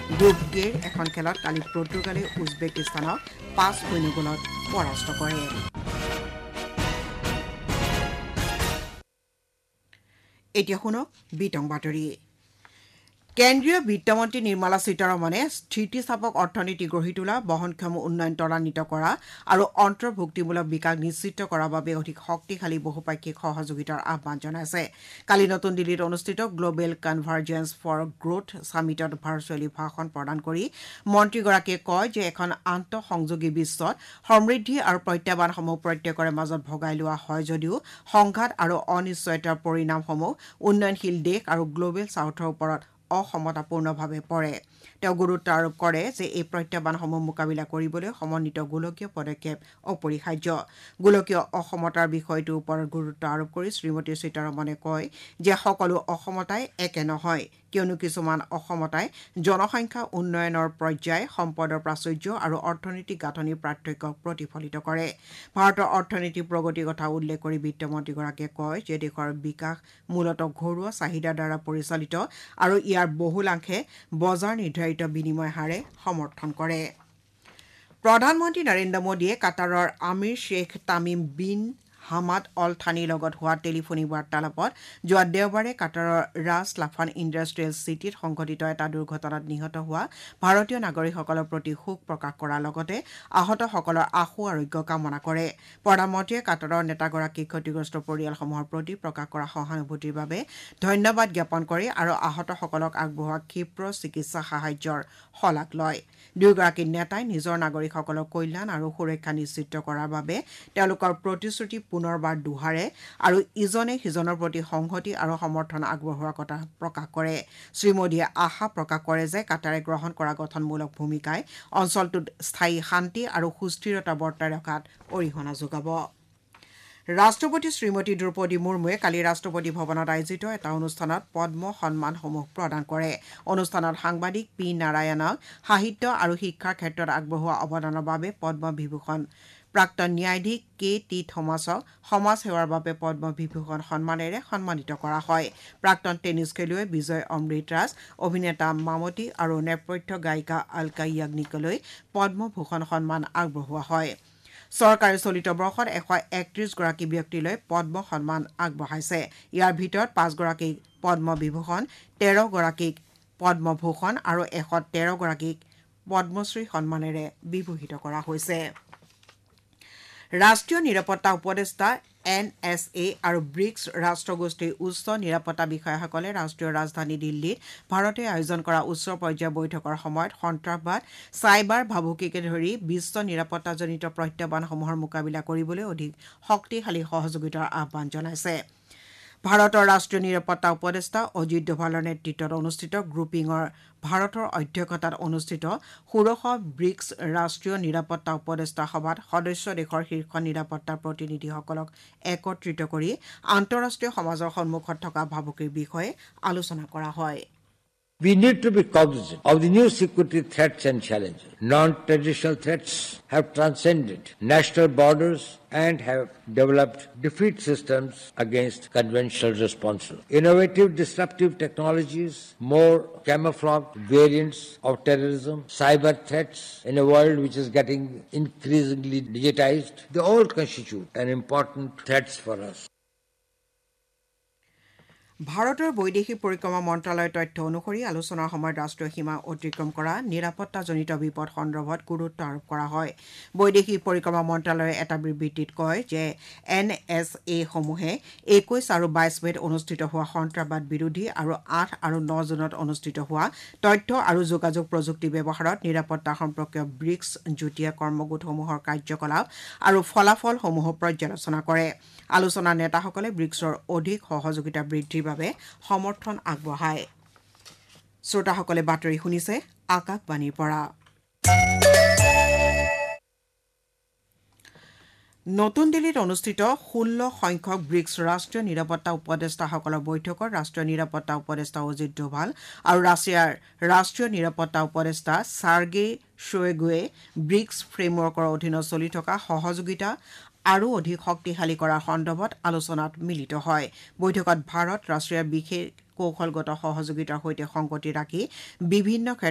Group কেৰ এখন খেলত কালি পৰ্তুগালে উজবেকিস্তানক 5-0 গ'লত পৰাস্ত কৰে। এতিয়া শুনক বিতং বাতৰি। কেন্দ্ৰীয় বিত্তমন্ত্ৰী নিৰ্মলা সীতাৰমণে স্থিতিস্থাপক অৰ্থনীতি গঢ়ি তোলা, বহনক্ষম উন্নয়ন ত্বৰান্বিত কৰা আৰু অন্তৰ্ভুক্তিমূলক বিকাশ নিশ্চিত কৰাৰ বাবে অধিক শক্তিশালী বহুপাক্ষিক সহযোগিতাৰ আহ্বান জনাইছে। কালি নতুন দিল্লীত অনুষ্ঠিত global convergence for growth ছামিটত virtually ভাষণ প্ৰদান কৰি মন্ত্ৰীগৰাকীয়ে কয় যে এখন আন্তঃসংযোগী বিশ্বত সমৃদ্ধি আৰু প্ৰত্যাহ্বানসমূহ প্ৰত্যেকৰে মাজত ভগাই লোৱা হয় যদিও সংঘাত আৰু অনিশ্চয়তাৰ পৰিণামসমূহ উন্নয়নশীল দেশ আৰু গ্ল'বেল ছাউথৰ ওপৰত অসমতাপূৰ্ণভাৱে পৰে। তেওঁ গুৰুত্ব আৰোপ কৰে যে এই প্ৰত্যাহ্বানসমূহ মোকাবিলা কৰিবলৈ সমন্বিত গোলকীয় পদক্ষেপ অপৰিহাৰ্য। গোলকীয় অসমতাৰ বিষয়টোৰ ওপৰত গুৰুত্ব আৰোপ কৰি শ্ৰীমতী সীতাৰমণে কয় যে সকলো অসমতাই একে নহয়, কিয়নো কিছুমান অসমতাই জনসংখ্যা উন্নয়নৰ পৰ্যায়, সম্পদৰ প্ৰাচুৰ্য আৰু অৰ্থনৈতিক গাঁথনিৰ পাৰ্থক্যক প্ৰতিফলিত কৰে। ভাৰতৰ অৰ্থনীতিৰ প্ৰগতিৰ কথা উল্লেখ কৰি বিত্তমন্ত্ৰীগৰাকীয়ে কয় যে দেশৰ বিকাশ মূলতঃ ঘৰুৱা চাহিদাৰ দ্বাৰা পৰিচালিত আৰু ইয়াৰ বহুলাংশে বজাৰ নিৰ্ধাৰিত বিনিময় হাৰে সমৰ্থন কৰে। প্ৰধানমন্ত্ৰী নৰেন্দ্ৰ মোদীয়ে কাটাৰৰ Aamir Sheikh Tamim bin Hamad all থানিৰ লগত হোৱা টেলিফোনিক বাৰ্তালাপত যোৱা দেওবাৰে কাটাৰৰ ৰাছ লাফান ইণ্ডাষ্ট্ৰিয়েল চিটিত সংঘটিত এটা দুৰ্ঘটনাত নিহত হোৱা ভাৰতীয় নাগৰিকসকলৰ প্ৰতি শোক প্ৰকাশ কৰাৰ লগতে আহতসকলৰ আশু আৰোগ্য কামনা কৰে। প্ৰধানমন্ত্ৰীয়ে কাটাৰৰ নেতাগৰাকীক ক্ষতিগ্ৰস্ত পৰিয়ালসমূহৰ প্ৰতি প্ৰকাশ কৰা সহানুভূতিৰ বাবে ধন্যবাদ জ্ঞাপন কৰে আৰু আহতসকলক আগবঢ়োৱা ক্ষীপ্ৰ চিকিৎসা সাহায্যৰ শলাগ লয়। দুয়োগৰাকী নেতাই নিজৰ নাগৰিকসকলৰ কল্যাণ আৰু সুৰক্ষা নিশ্চিত কৰাৰ বাবে তেওঁলোকৰ প্ৰতিশ্ৰুতি পুনৰবাৰ দোহাৰে আৰু ইজনে সিজনৰ প্ৰতি সংহতি আৰু সমৰ্থন আগবঢ়োৱাৰ কথা প্ৰকাশ কৰে। শ্ৰীমোদীয়ে আশা প্ৰকাশ কৰে যে কাটাৰে গ্ৰহণ কৰা গঠনমূলক ভূমিকাই অঞ্চলটোত স্থায়ী শান্তি আৰু সুস্থিৰতা বৰ্তাই ৰখাত অৰিহণা যোগাব। ৰাষ্ট্ৰপতি শ্ৰীমতী দ্ৰৌপদী মুৰ্মুৱে কালি ৰাষ্ট্ৰপতি ভৱনত আয়োজিত এটা অনুষ্ঠানত পদ্ম সন্মানসমূহ প্ৰদান কৰে। অনুষ্ঠানত সাংবাদিক পি নাৰায়ণক সাহিত্য আৰু শিক্ষাৰ ক্ষেত্ৰত আগবঢ়োৱা অৱদানৰ বাবে পদ্ম বিভূষণ, প্ৰাক্তন ন্যায়াধীশ কে টি থমাছক সমাজ সেৱাৰ বাবে পদ্ম বিভূষণ সন্মানেৰে সন্মানিত কৰা হয়। প্ৰাক্তন টেনিছ খেলুৱৈ বিজয় অমৃতৰাজ, অভিনেতা মামতি আৰু নেপথ্য গায়িকা আলকা য়াগনিকলৈ পদ্মভূষণ সন্মান আগবঢ়োৱা হয়। চৰকাৰে চলিত বৰ্ষত 131 গৰাকী ব্যক্তিলৈ পদ্ম সন্মান আগবঢ়াইছে। ইয়াৰ ভিতৰত 5 গৰাকীক পদ্ম বিভূষণ, 13 গৰাকীক পদ্মভূষণ আৰু 113 গৰাকীক পদ্মশ্ৰী সন্মানেৰে বিভূষিত কৰা হৈছে। ৰাষ্ট্ৰীয় নিৰাপত্তা উপদেষ্টা NSA আৰু ব্ৰিক্স ৰাষ্ট্ৰগোষ্ঠীৰ উচ্চ নিৰাপত্তা বিষয়াসকলে ৰাষ্ট্ৰীয় ৰাজধানী দিল্লীত ভাৰতে আয়োজন কৰা উচ্চ পৰ্যায়ৰ বৈঠকৰ সময়ত সন্ত্ৰাসবাদ, চাইবাৰ ভাবুকিকে ধৰি বিশ্ব নিৰাপত্তাজনিত প্ৰত্যাহ্বানসমূহৰ মোকাবিলা কৰিবলৈ অধিক শক্তিশালী সহযোগিতাৰ আহ্বান জনাইছে। ভাৰতৰ ৰাষ্ট্ৰীয় নিৰাপত্তা উপদেষ্টা অজিত ডোভালৰ নেতৃত্বত অনুষ্ঠিত গ্ৰুপিঙৰ ভাৰতৰ অধ্যক্ষতাত অনুষ্ঠিত ষোড়শ ব্ৰিক্স ৰাষ্ট্ৰীয় নিৰাপত্তা উপদেষ্টা সভাত সদস্য দেশৰ শীৰ্ষ নিৰাপত্তা প্ৰতিনিধিসকলক একত্ৰিত কৰি আন্তঃৰাষ্ট্ৰীয় সমাজৰ সন্মুখত থকা ভাবুকিৰ বিষয়ে আলোচনা কৰা হয়। We need to be cognizant of the new security threats and challenges. Non-traditional threats have transcended national borders and have developed defeat systems against conventional responses. Innovative disruptive technologies, more camouflaged variants of terrorism, cyber threats in a world which is getting increasingly digitized, they all constitute an important threats for us. ভাৰতৰ বৈদেশিক পৰিক্ৰমা মন্ত্ৰালয়ৰ তথ্য অনুসৰি আলোচনাৰ সময়ত ৰাষ্ট্ৰীয় সীমা অতিক্ৰম কৰা নিৰাপত্তাজনিত বিপদ সন্দৰ্ভত গুৰুত্ব আৰোপ কৰা হয়। বৈদেশিক পৰিক্ৰমা মন্ত্ৰালয়ে এটা বিবৃতিত কয় যে NSA-সমূহে 21 আৰু 22 মেত অনুষ্ঠিত হোৱা সন্ত্ৰাসবাদ বিৰোধী আৰু 8 আৰু 9 জুনত অনুষ্ঠিত হোৱা তথ্য আৰু যোগাযোগ প্ৰযুক্তি ব্যৱহাৰত নিৰাপত্তা সম্পৰ্কীয় ব্ৰিক্স যুটীয়া কৰ্মগোটসমূহৰ কাৰ্যকলাপ আৰু ফলাফলসমূহৰ পৰ্যালোচনা কৰে। আলোচনা নেতাসকলে ব্ৰিক্সৰ অধিক সহযোগিতা বৃদ্ধিৰ বাবে সমৰ্থন আগবঢ়ায়। শ্ৰোতাসকলে বাতৰি শুনিছে আকাশবাণীৰ পৰা। নতুন দিল্লীত অনুষ্ঠিত 16 সংখ্যক ব্ৰিক্স ৰাষ্ট্ৰীয় নিৰাপত্তা উপদেষ্টাসকলৰ বৈঠকত ৰাষ্ট্ৰীয় নিৰাপত্তা উপদেষ্টা অজিত ডোভাল আৰু ৰাছিয়াৰ ৰাষ্ট্ৰীয় নিৰাপত্তা উপদেষ্টা ছাৰ্গেই শোইগুৱে ব্ৰিক্স ফ্ৰেমৱৰ্কৰ অধীনত চলি থকা সহযোগিতা আৰু অধিক শক্তিশালী কৰাৰ সন্দৰ্ভত আলোচনাত মিলিত হয়। বৈঠকত ভাৰত ৰাছিয়াৰ বিশেষ কৌশলগত সহযোগিতাৰ সৈতে সংগতি ৰাখি বিভিন্ন